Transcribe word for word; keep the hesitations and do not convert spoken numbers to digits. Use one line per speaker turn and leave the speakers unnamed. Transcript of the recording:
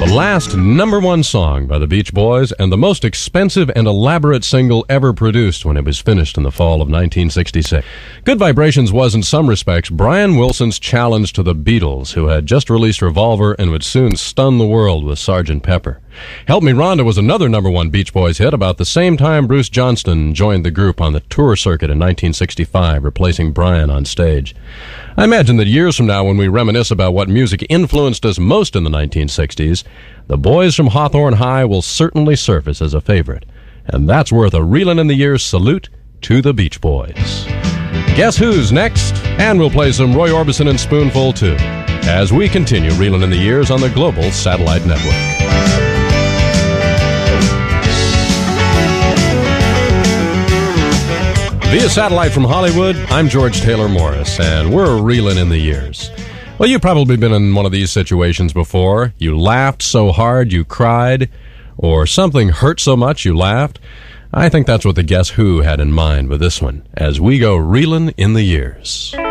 The last number one song by the Beach Boys, and the most expensive and elaborate single ever produced when it was finished in the fall of nineteen sixty-six. Good Vibrations was, in some respects, Brian Wilson's challenge to the Beatles, who had just released Revolver and would soon stun the world with Sergeant Pepper. Help Me Rhonda was another number one Beach Boys hit about the same time Bruce Johnston joined the group on the tour circuit in nineteen sixty-five, replacing Brian on stage. I imagine that years from now, when we reminisce about what music influenced us most in the nineteen sixties, the Boys from Hawthorne High will certainly surface as a favorite. And that's worth a Reelin' in the Years salute to the Beach Boys. Guess Who's next? And we'll play some Roy Orbison and Spoonful too, as we continue Reelin' in the Years on the Global Satellite Network. Via satellite from Hollywood, I'm George Taylor Morris, and we're reeling in the years. Well, you've probably been in one of these situations before. You laughed so hard you cried, or something hurt so much you laughed. I think that's what the Guess Who had in mind with this one, as we go reeling in the years.